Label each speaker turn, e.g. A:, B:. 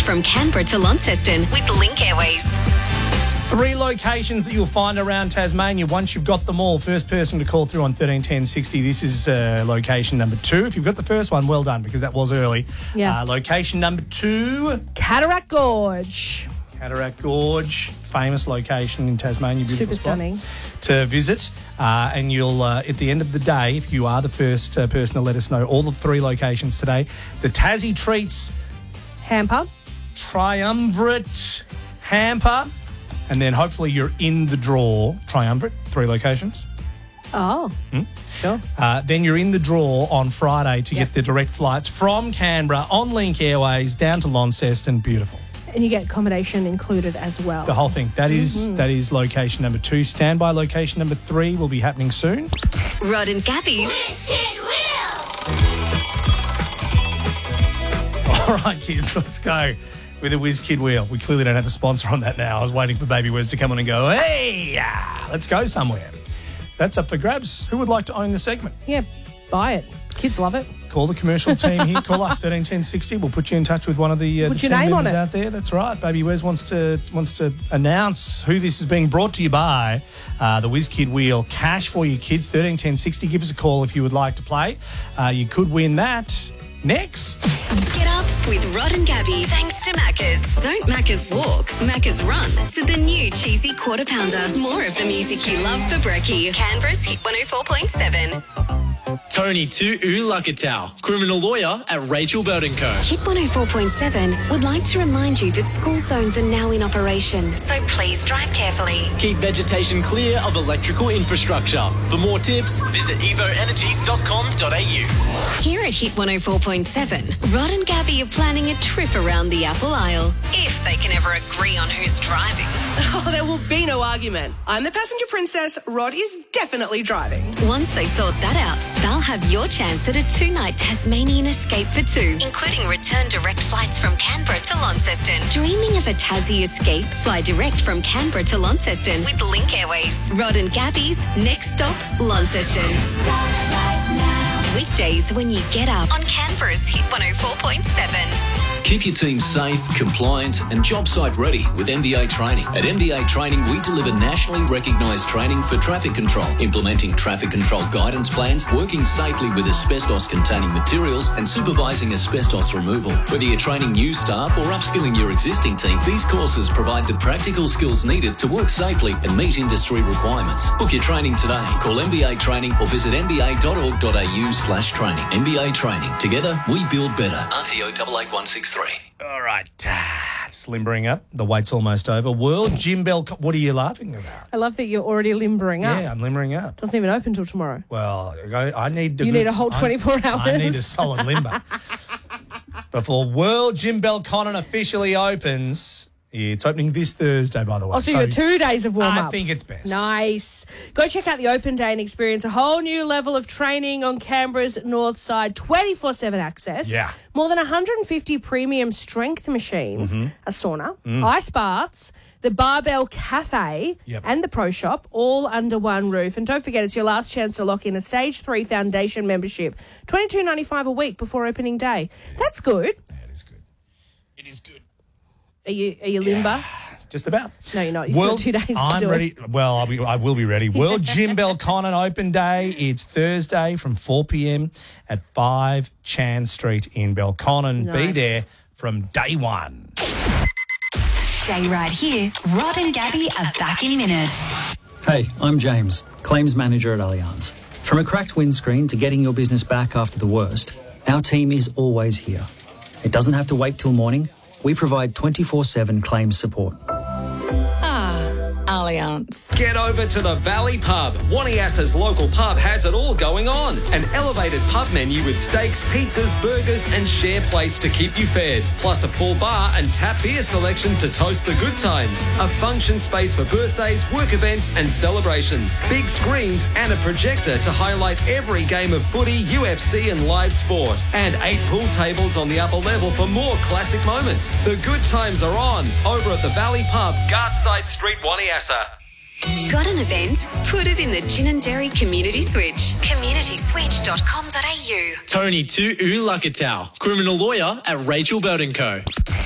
A: from Canberra to Launceston with Link Airways.
B: 3 locations that you'll find around Tasmania once you've got them all. First person to call through on 131060. This is location number 2. If you've got the first one, well done, because that was early.
C: Yeah.
B: Location number 2.
C: Cataract Gorge.
B: Cataract Gorge, famous location in Tasmania. Beautiful
C: Super
B: spot
C: stunning.
B: to visit. And you'll, at the end of the day, if you are the first person to let us know all the 3 locations today, the Tassie Treats
C: Hamper.
B: Triumvirate Hamper, and then hopefully you're in the draw. Triumvirate, 3 locations.
C: Oh, sure.
B: Then you're in the draw on Friday to get the direct flights from Canberra on Link Airways down to Launceston. Beautiful.
C: And you get accommodation included as well.
B: The whole thing. That is location number 2. Standby location number 3 will be happening soon.
A: Rod and Gabby's
B: All right, kids, let's go with a Whiz Kid Wheel. We clearly don't have a sponsor on that now. I was waiting for Baby Wes to come on and go, hey, let's go somewhere. That's up for grabs. Who would like to own the segment?
C: Yeah, buy it. Kids love it.
B: Call the commercial team here. Call us 131060. We'll put you in touch with one of the
C: Put
B: team
C: your name on
B: members
C: it.
B: out there. That's right. Baby Wes wants to announce who this is being brought to you by. The Whiz Kid Wheel. Cash for your kids. 131060. Give us a call if you would like to play. You could win that next.
A: Get up with Rod and Gabby thanks to Macca's. Don't Macca's walk, Macca's run to the new cheesy quarter pounder. More of the music you love for brekkie. Canberra's Hit 104.7.
D: Tony Tu'u Lakatau, criminal lawyer at Rachel Belt & Co.
A: Hit 104.7 would like to remind you that school zones are now in operation, so please drive carefully.
D: Keep vegetation clear of electrical infrastructure. For more tips, visit evoenergy.com.au.
A: Here at Hit 104.7, Rod and Gabby are planning a trip around the Apple Isle, if they can ever agree on who's driving.
E: Oh, there will be no argument. I'm the passenger princess. Rod is definitely driving.
A: Once they sort that out, they'll have your chance at a 2-night Tasmanian escape for 2, including return direct flights from Canberra to Launceston. Dreaming of a Tassie escape? Fly direct from Canberra to Launceston with Link Airways. Rod and Gabby's next stop, Launceston. Weekdays when you get up on Canberra's Hit 104.7.
F: Keep your team safe, compliant and job site ready with MBA Training. At MBA Training, we deliver nationally recognised training for traffic control, implementing traffic control guidance plans, working safely with asbestos-containing materials and supervising asbestos removal. Whether you're training new staff or upskilling your existing team, these courses provide the practical skills needed to work safely and meet industry requirements. Book your training today. Call MBA Training or visit mba.org.au/training. MBA Training. Together, we build better. RTO 88163.
B: All right. Just limbering up. The wait's almost over. World Gym Bell... What are you laughing about?
C: I love that you're already limbering up.
B: Yeah, I'm limbering up.
C: Doesn't even open till tomorrow.
B: Well, I need...
C: You need a whole 24 hours.
B: I need a solid limber. Before World Gym Belconnen officially opens... It's opening this Thursday, by the way.
C: Oh, so you've got 2 days of warm-up.
B: I think it's best.
C: Nice. Go check out the open day and experience a whole new level of training on Canberra's north side, 24/7 access.
B: Yeah.
C: More than 150 premium strength machines, a sauna, ice baths, the Barbell Cafe and the Pro Shop, all under one roof. And don't forget, it's your last chance to lock in a Stage 3 Foundation membership, $22.95 a week before opening day. Yeah. That's good.
B: Yeah, it is good. It is good.
C: Are you limber?
B: Just about.
C: No, you're not. You still have 2 days to do
B: ready.
C: it.
B: Well, I will be ready. World Gym Belconnen Open Day. It's Thursday from 4 p.m. at 5 Chan Street in Belconnen.
C: Nice.
B: Be there from day one.
G: Stay right here. Rod and Gabby are back in minutes.
H: Hey, I'm James, Claims Manager at Allianz. From a cracked windscreen to getting your business back after the worst, our team is always here. It doesn't have to wait till morning. We provide 24/7 claims support.
A: Allianz.
D: Get over to the Valley Pub. Waniasa's local pub has it all going on. An elevated pub menu with steaks, pizzas, burgers and share plates to keep you fed. Plus a full bar and tap beer selection to toast the good times. A function space for birthdays, work events and celebrations. Big screens and a projector to highlight every game of footy, UFC and live sport. And 8 pool tables on the upper level for more classic moments. The good times are on over at the Valley Pub, Gartside Street, Waniasa.
A: Got an event? Put it in the Gin and Dairy Community Switch. communityswitch.com.au.
D: Tony Tu'u Lakatau, criminal lawyer at Rachel Belt & Co.